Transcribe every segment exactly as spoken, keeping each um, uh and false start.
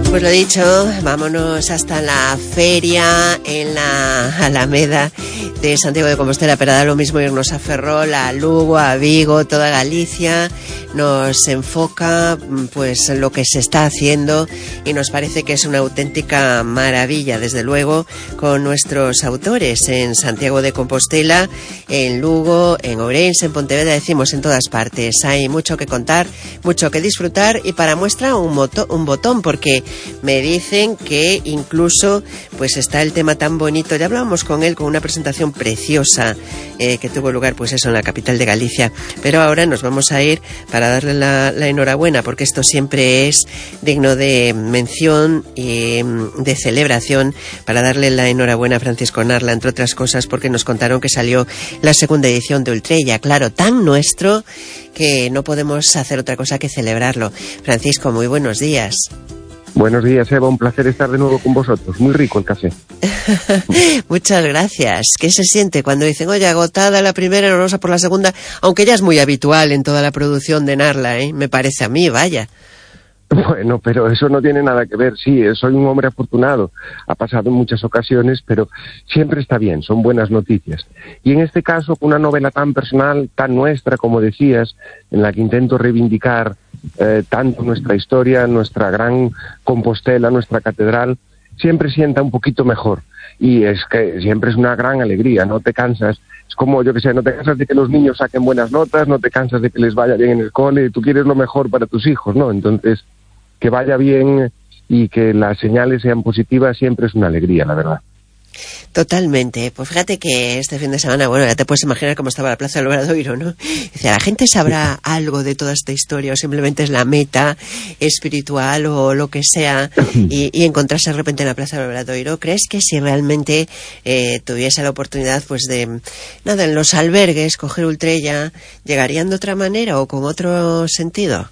Pues lo dicho, vámonos hasta la feria en la Alameda de Santiago de Compostela, pero da lo mismo irnos a Ferrol, a Lugo, a Vigo, toda Galicia. Nos enfoca pues lo que se está haciendo y nos parece que es una auténtica maravilla, desde luego, con nuestros autores en Santiago de Compostela, en Lugo, en Ourense, en Pontevedra, decimos en todas partes. Hay mucho que contar, mucho que disfrutar y para muestra un, moto, un botón, porque me dicen que incluso pues está el tema tan bonito. Ya hablábamos con él con una presentación preciosa eh, que tuvo lugar pues eso en la capital de Galicia, pero ahora nos vamos a ir para darle la, la enhorabuena, porque esto siempre es digno de mención y de celebración, para darle la enhorabuena a Francisco Narla, entre otras cosas porque nos contaron que salió la segunda edición de Ultrella, claro, tan nuestro que no podemos hacer otra cosa que celebrarlo. Francisco, muy buenos días. Buenos días, Eva, un placer estar de nuevo con vosotros. Muy rico el café. Muchas gracias. ¿Qué se siente cuando dicen, oye, agotada la primera, enhorabuena por la segunda? Aunque ya es muy habitual en toda la producción de Narla, ¿eh? Me parece a mí, vaya. Bueno, pero eso no tiene nada que ver. Sí, soy un hombre afortunado. Ha pasado en muchas ocasiones, pero siempre está bien, son buenas noticias. Y en este caso, con una novela tan personal, tan nuestra, como decías, en la que intento reivindicar eh, tanto nuestra historia, nuestra gran Compostela, nuestra catedral, siempre sienta un poquito mejor. Y es que siempre es una gran alegría, no te cansas. Es como, yo que sé, no te cansas de que los niños saquen buenas notas, no te cansas de que les vaya bien en el cole, tú quieres lo mejor para tus hijos, ¿no? Entonces, que vaya bien y que las señales sean positivas siempre es una alegría, la verdad. Totalmente. Pues fíjate que este fin de semana, bueno, ya te puedes imaginar cómo estaba la Plaza del Obradoiro, ¿no? Dice, ¿la gente sabrá algo de toda esta historia o simplemente es la meta espiritual o lo que sea y, y encontrarse de repente en la Plaza del Obradoiro? ¿Crees que si realmente eh, tuviese la oportunidad pues de, nada, en los albergues, coger Ultrella, llegarían de otra manera o con otro sentido?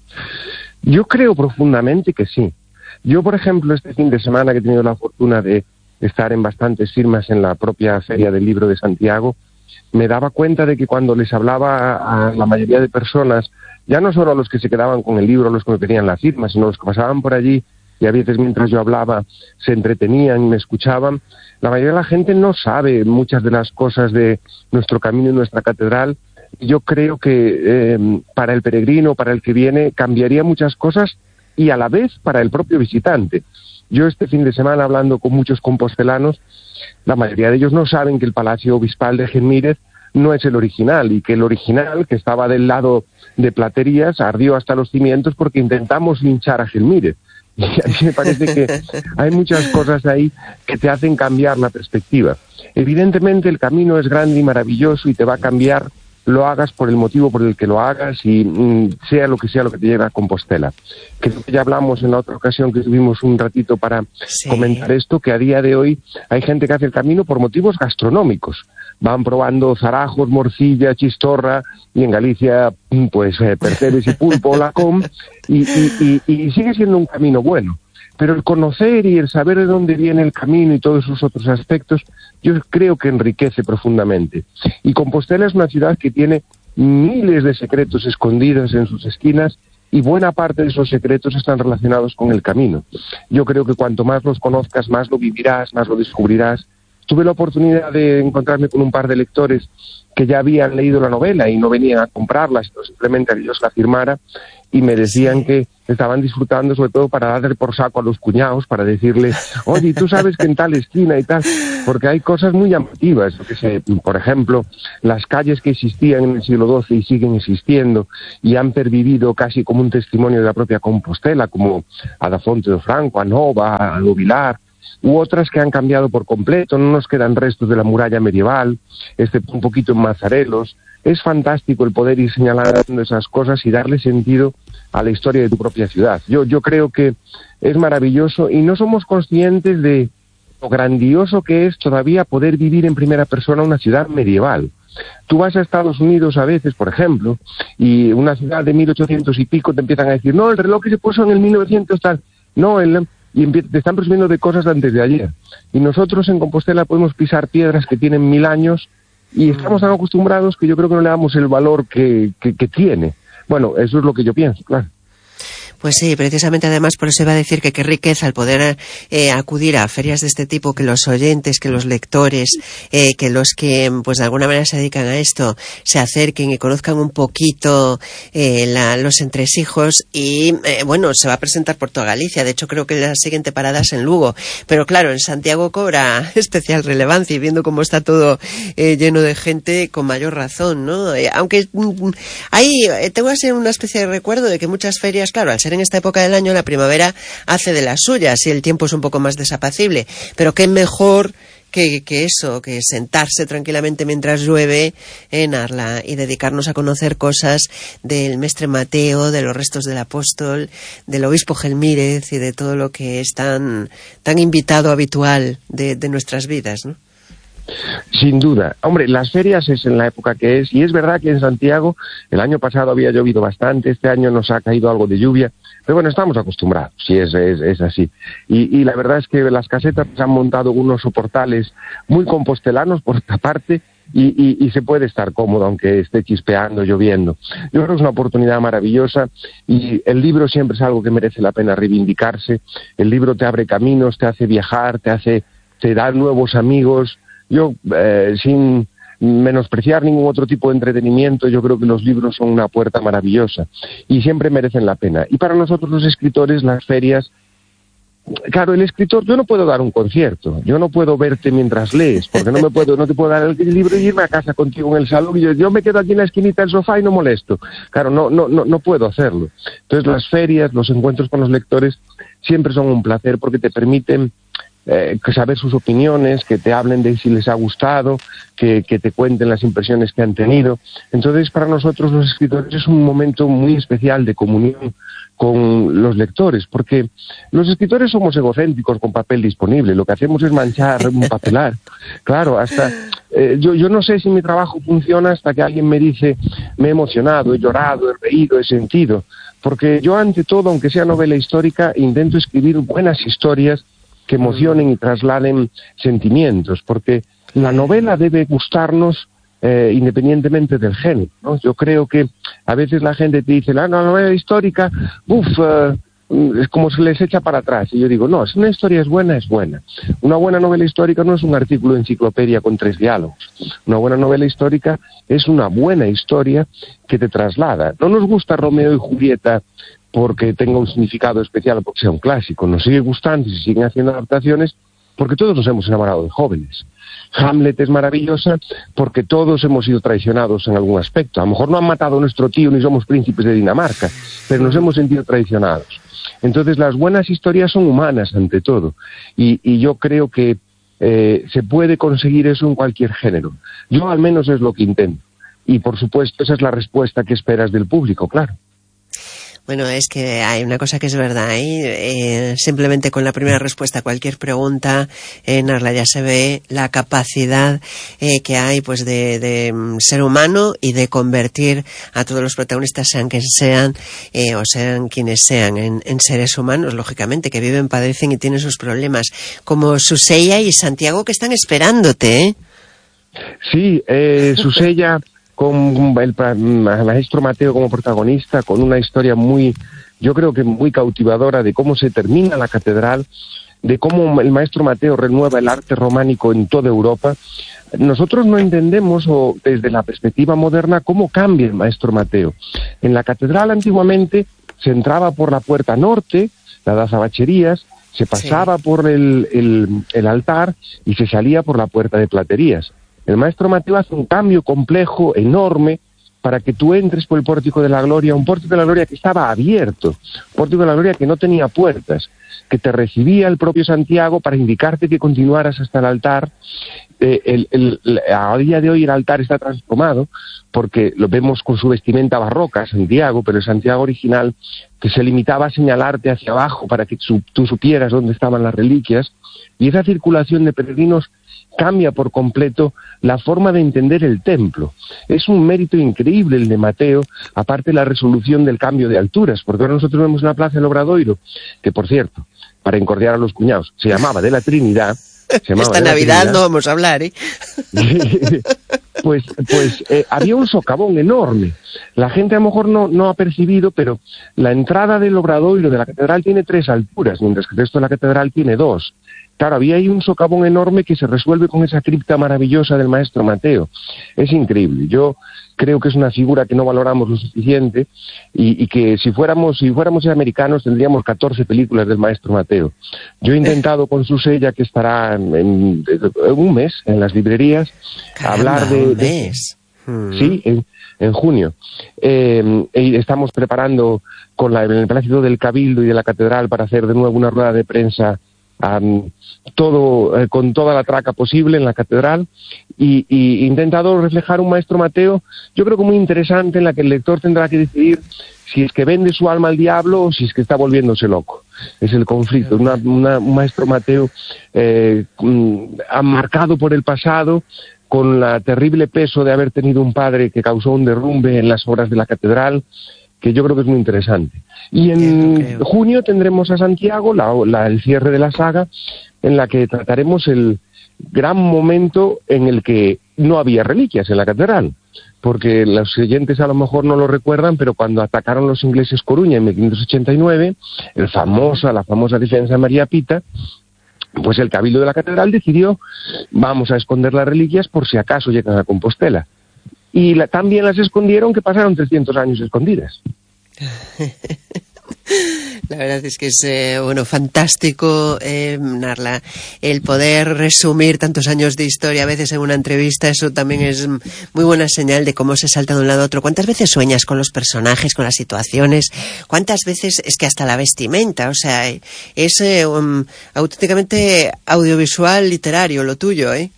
Yo creo profundamente que sí. Yo, por ejemplo, este fin de semana que he tenido la fortuna de estar en bastantes firmas en la propia Feria del Libro de Santiago, me daba cuenta de que cuando les hablaba a la mayoría de personas, ya no solo a los que se quedaban con el libro, los que me pedían la firma, sino los que pasaban por allí y a veces mientras yo hablaba se entretenían y me escuchaban, la mayoría de la gente no sabe muchas de las cosas de nuestro camino y nuestra catedral. Yo creo que eh, para el peregrino, para el que viene, cambiaría muchas cosas y a la vez para el propio visitante. Yo este fin de semana, hablando con muchos compostelanos, la mayoría de ellos no saben que el Palacio Obispal de Gelmírez no es el original y que el original, que estaba del lado de Platerías, ardió hasta los cimientos porque intentamos linchar a Gelmírez. Y a mí me parece que hay muchas cosas ahí que te hacen cambiar la perspectiva. Evidentemente el camino es grande y maravilloso y te va a cambiar, lo hagas por el motivo por el que lo hagas y mm, sea lo que sea lo que te lleve a Compostela. Creo que ya hablamos en la otra ocasión que tuvimos un ratito para sí. comentar esto, que a día de hoy hay gente que hace el camino por motivos gastronómicos. Van probando zarajos, morcilla, chistorra y en Galicia pues eh, percebes y pulpo, lacón y, y, y, y sigue siendo un camino bueno. Pero el conocer y el saber de dónde viene el camino y todos esos otros aspectos, yo creo que enriquece profundamente. Y Compostela es una ciudad que tiene miles de secretos escondidos en sus esquinas y buena parte de esos secretos están relacionados con el camino. Yo creo que cuanto más los conozcas, más lo vivirás, más lo descubrirás. Tuve la oportunidad de encontrarme con un par de lectores que ya habían leído la novela y no venían a comprarla, sino simplemente a que yo se la firmara, y me decían que estaban disfrutando sobre todo para darle por saco a los cuñados, para decirles, oye, tú sabes que en tal esquina y tal, porque hay cosas muy llamativas, que sé, por ejemplo, las calles que existían en el siglo doce y siguen existiendo y han pervivido casi como un testimonio de la propia Compostela, como Adafonte do Franco, Anova, Vilar, u otras que han cambiado por completo, no nos quedan restos de la muralla medieval, excepto un poquito en Mazarelos. Es fantástico el poder ir señalando esas cosas y darle sentido a la historia de tu propia ciudad. Yo, yo creo que es maravilloso y no somos conscientes de lo grandioso que es todavía poder vivir en primera persona una ciudad medieval. Tú vas a Estados Unidos a veces, por ejemplo, y una ciudad de mil ochocientos y pico te empiezan a decir, no, el reloj que se puso en el mil novecientos tal, no, el... y te están presumiendo de cosas de antes de ayer. Y nosotros en Compostela podemos pisar piedras que tienen mil años y estamos tan acostumbrados que yo creo que no le damos el valor que, que, que tiene. Bueno, eso es lo que yo pienso, claro. Pues sí, precisamente además por eso iba a decir que qué riqueza el poder eh, acudir a ferias de este tipo, que los oyentes, que los lectores, eh, que los que pues de alguna manera se dedican a esto se acerquen y conozcan un poquito eh, la, los entresijos y eh, bueno, se va a presentar por toda Galicia. De hecho creo que la siguiente parada es en Lugo, pero claro, en Santiago cobra especial relevancia y viendo cómo está todo eh, lleno de gente, con mayor razón, ¿no? Eh, aunque mm, ahí eh, tengo así una especie de recuerdo de que muchas ferias, claro, al ser en esta época del año, la primavera hace de las suyas y el tiempo es un poco más desapacible, pero qué mejor que, que eso, que sentarse tranquilamente mientras llueve en Arla y dedicarnos a conocer cosas del Mestre Mateo, de los restos del apóstol, del obispo Gelmírez y de todo lo que es tan, tan invitado habitual de, de nuestras vidas, ¿no? Sin duda. Hombre, las ferias es en la época que es, y es verdad que en Santiago el año pasado había llovido bastante, este año nos ha caído algo de lluvia, pero bueno, estamos acostumbrados, sí, es, es, es así. Y, y la verdad es que las casetas han montado unos soportales muy compostelanos por esta parte, y, y, y se puede estar cómodo aunque esté chispeando, lloviendo. Yo creo que es una oportunidad maravillosa y el libro siempre es algo que merece la pena reivindicarse. El libro te abre caminos, te hace viajar, te hace, te da nuevos amigos. Yo, eh, sin menospreciar ningún otro tipo de entretenimiento, yo creo que los libros son una puerta maravillosa y siempre merecen la pena. Y para nosotros los escritores, las ferias, claro, el escritor, yo no puedo dar un concierto, yo no puedo verte mientras lees, porque no me puedo, no te puedo dar el libro y irme a casa contigo en el salón y yo, yo me quedo aquí en la esquinita del sofá y no molesto. Claro, no, no, no, no puedo hacerlo. Entonces las ferias, los encuentros con los lectores siempre son un placer porque te permiten Eh, saber sus opiniones, que te hablen de si les ha gustado, que, que te cuenten las impresiones que han tenido. Entonces, para nosotros los escritores es un momento muy especial de comunión con los lectores, porque los escritores somos egocéntricos con papel disponible, lo que hacemos es manchar un papelar. Claro, hasta eh, yo, yo no sé si mi trabajo funciona hasta que alguien me dice, me he emocionado, he llorado, he reído, he sentido, porque yo ante todo, aunque sea novela histórica, intento escribir buenas historias que emocionen y trasladen sentimientos, porque la novela debe gustarnos eh, independientemente del género, ¿no? Yo creo que a veces la gente te dice, la novela histórica, uff, uh, es como se les echa para atrás, y yo digo, no, si una historia es buena, es buena. Una buena novela histórica no es un artículo de enciclopedia con tres diálogos. Una buena novela histórica es una buena historia que te traslada. No nos gusta Romeo y Julieta porque tenga un significado especial o porque sea un clásico, nos sigue gustando y se siguen haciendo adaptaciones porque todos nos hemos enamorado de jóvenes. Hamlet es maravillosa porque todos hemos sido traicionados en algún aspecto. A lo mejor no han matado a nuestro tío ni somos príncipes de Dinamarca, pero nos hemos sentido traicionados. Entonces las buenas historias son humanas ante todo y, y yo creo que eh, se puede conseguir eso en cualquier género. Yo al menos es lo que intento y por supuesto esa es la respuesta que esperas del público, claro. Bueno, es que hay una cosa que es verdad, ¿eh? Eh, simplemente con la primera respuesta a cualquier pregunta en Arla ya se ve la capacidad eh, que hay pues de, de ser humano y de convertir a todos los protagonistas, sean quienes sean eh, o sean quienes sean, en, en seres humanos, lógicamente, que viven, padecen y tienen sus problemas, como Susella y Santiago, que están esperándote, ¿eh? Sí, eh, Susella con el maestro Mateo como protagonista, con una historia muy, yo creo que muy cautivadora de cómo se termina la catedral, de cómo el maestro Mateo renueva el arte románico en toda Europa. Nosotros no entendemos, o desde la perspectiva moderna, cómo cambia el maestro Mateo. En la catedral antiguamente se entraba por la puerta norte, la de azabacherías, se pasaba sí. por el, el, el altar y se salía por la puerta de platerías. El maestro Mateo hace un cambio complejo, enorme, para que tú entres por el pórtico de la gloria, un pórtico de la gloria que estaba abierto, un pórtico de la gloria que no tenía puertas, que te recibía el propio Santiago para indicarte que continuaras hasta el altar. Eh, el, el, el, a día de hoy el altar está transformado, porque lo vemos con su vestimenta barroca, Santiago, pero el Santiago original, que se limitaba a señalarte hacia abajo para que su, tú supieras dónde estaban las reliquias, y esa circulación de peregrinos cambia por completo la forma de entender el templo. Es un mérito increíble el de Mateo, aparte de la resolución del cambio de alturas, porque ahora nosotros vemos una plaza del Obradoiro, que por cierto, para encordiar a los cuñados, se llamaba de la Trinidad. Se llamaba Esta de la Navidad Trinidad. No vamos a hablar, ¿eh? Pues, pues eh, había un socavón enorme. La gente a lo mejor no, no ha percibido, pero la entrada del obradoiro de la catedral tiene tres alturas, mientras que el resto de la catedral tiene dos. Claro, había ahí un socavón enorme que se resuelve con esa cripta maravillosa del maestro Mateo. Es increíble. Yo creo que es una figura que no valoramos lo suficiente y, y que si fuéramos si fuéramos americanos tendríamos catorce películas del maestro Mateo. Yo he intentado con su sella, que estará en, en, en un mes en las librerías, Caramba, hablar de... un mes. de sí, en, en junio. Eh, y estamos preparando con la, en el Palacio del Cabildo y de la Catedral para hacer de nuevo una rueda de prensa Um, todo eh, con toda la traca posible en la catedral y, y intentado reflejar un maestro Mateo, yo creo que muy interesante, en la que el lector tendrá que decidir si es que vende su alma al diablo o si es que está volviéndose loco. Es el conflicto, una, una, un maestro Mateo eh, marcado por el pasado, con el terrible peso de haber tenido un padre que causó un derrumbe en las obras de la catedral, que yo creo que es muy interesante. Y en junio tendremos a Santiago, la, la, el cierre de la saga, en la que trataremos el gran momento en el que no había reliquias en la catedral, porque los oyentes a lo mejor no lo recuerdan, pero cuando atacaron los ingleses Coruña en mil quinientos ochenta y nueve, el famosa, la famosa defensa de María Pita, pues el Cabildo de la Catedral decidió, vamos a esconder las reliquias por si acaso llegan a Compostela. Y la, también las escondieron, que pasaron trescientos años escondidas. La verdad es que es eh, bueno, fantástico, eh, Narla, el poder resumir tantos años de historia a veces en una entrevista. Eso también es muy buena señal de cómo se salta de un lado a otro. ¿Cuántas veces sueñas con los personajes, con las situaciones? ¿Cuántas veces es que hasta la vestimenta? O sea, es eh, um, auténticamente audiovisual, literario, lo tuyo, ¿eh?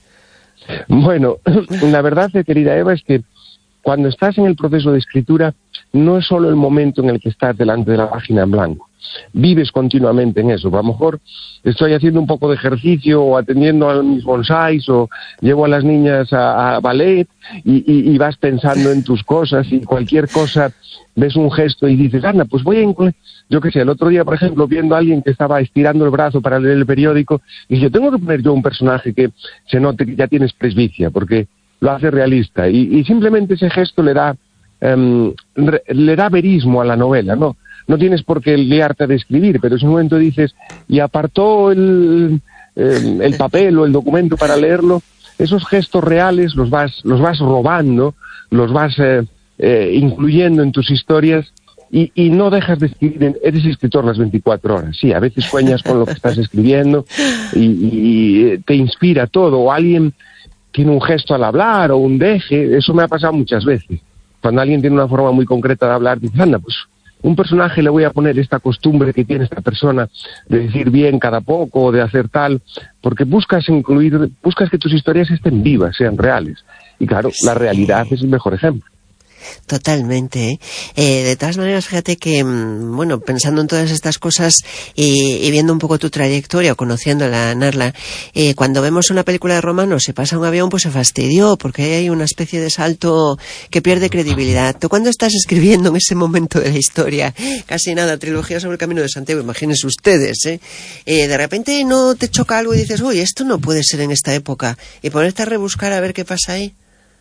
Bueno, la verdad, querida Eva, es que cuando estás en el proceso de escritura, no es solo el momento en el que estás delante de la página en blanco. Vives continuamente en eso. A lo mejor estoy haciendo un poco de ejercicio o atendiendo a mis bonsáis o llevo a las niñas a, a ballet y, y, y vas pensando en tus cosas, y cualquier cosa ves un gesto y dices, anda, pues voy a incluir... Yo qué sé, el otro día, por ejemplo, viendo a alguien que estaba estirando el brazo para leer el periódico, dije, yo tengo que poner yo un personaje que se note que ya tienes presbicia, porque lo hace realista, y, y simplemente ese gesto le da um, re, le da verismo a la novela, ¿no? No tienes por qué liarte de escribir, pero en ese momento dices, y apartó el, el, el papel o el documento para leerlo, esos gestos reales los vas, los vas robando, los vas eh, eh, incluyendo en tus historias, y, y no dejas de escribir. Eres escritor las veinticuatro horas, sí, a veces sueñas con lo que estás escribiendo y, y te inspira todo, o alguien tiene un gesto al hablar o un deje. Eso me ha pasado muchas veces. Cuando alguien tiene una forma muy concreta de hablar, dices, anda, pues un personaje le voy a poner esta costumbre que tiene esta persona de decir bien cada poco o de hacer tal, porque buscas incluir, buscas que tus historias estén vivas, sean reales. Y claro, la realidad es el mejor ejemplo. Totalmente, ¿eh? Eh, de todas maneras, fíjate que, bueno, pensando en todas estas cosas y, y viendo un poco tu trayectoria o conociéndola, Narla, eh, cuando vemos una película de Romano, se pasa un avión, pues se fastidió, porque hay una especie de salto que pierde credibilidad. Tú, cuando estás escribiendo en ese momento de la historia, casi nada, trilogía sobre el Camino de Santiago, imagínense ustedes, ¿eh? Eh, de repente no te choca algo y dices, uy, esto no puede ser en esta época, y ponerte a rebuscar a ver qué pasa ahí.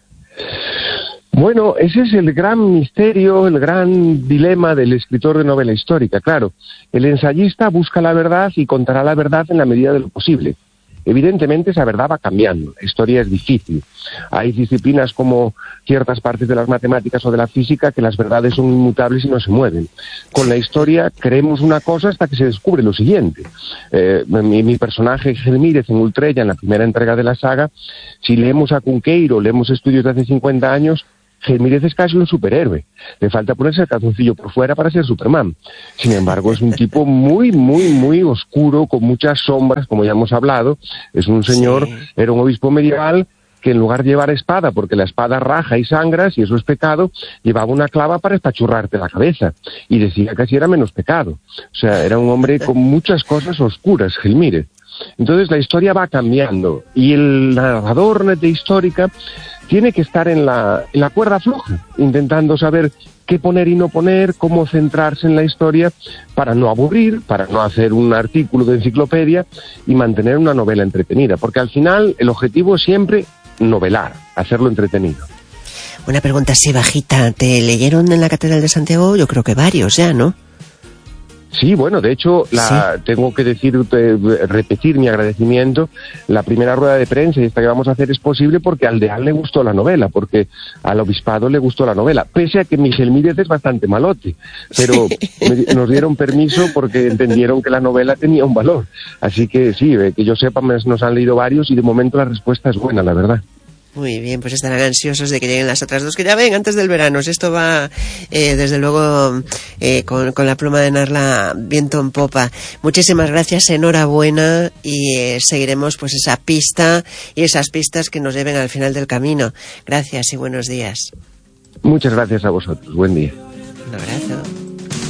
Bueno, ese es el gran misterio, el gran dilema del escritor de novela histórica. Claro, el ensayista busca la verdad y contará la verdad en la medida de lo posible. Evidentemente esa verdad va cambiando, la historia es difícil. Hay disciplinas como ciertas partes de las matemáticas o de la física que las verdades son inmutables y no se mueven. Con la historia creemos una cosa hasta que se descubre lo siguiente. Eh, mi, mi personaje Gelmírez en Ultrella, en la primera entrega de la saga, si leemos a Cunqueiro, leemos estudios de hace cincuenta años, Gelmírez es casi un superhéroe. Le falta ponerse el calzoncillo por fuera para ser Superman. Sin embargo, es un tipo muy, muy, muy oscuro, con muchas sombras, como ya hemos hablado. Es un señor, sí. Era un obispo medieval que en lugar de llevar espada, porque la espada raja y sangra, si eso es pecado, llevaba una clava para espachurrarte la cabeza. Y decía que así era menos pecado. O sea, era un hombre con muchas cosas oscuras, Gelmírez. Entonces la historia va cambiando. Y el narrador de histórica tiene que estar en la, en la cuerda floja, intentando saber qué poner y no poner, cómo centrarse en la historia para no aburrir, para no hacer un artículo de enciclopedia y mantener una novela entretenida. Porque al final el objetivo es siempre novelar, hacerlo entretenido. Una pregunta así bajita, ¿te leyeron en la Catedral de Santiago? Yo creo que varios ya, ¿no? Sí, bueno, de hecho, la, sí. tengo que decir, eh, repetir mi agradecimiento. La primera rueda de prensa y esta que vamos a hacer es posible porque al Deán le gustó la novela, porque al obispado le gustó la novela, pese a que Miguel Míguez es bastante malote, pero me, nos dieron permiso porque entendieron que la novela tenía un valor. Así que sí, eh, que yo sepa, nos han leído varios y de momento la respuesta es buena, la verdad. Muy bien, pues estarán ansiosos de que lleguen las otras dos, que ya ven antes del verano. Si esto va, eh, desde luego, eh, con, con la pluma de Narla viento en popa. Muchísimas gracias, enhorabuena, y eh, seguiremos pues esa pista y esas pistas que nos lleven al final del camino. Gracias y buenos días. Muchas gracias a vosotros. Buen día. Un abrazo.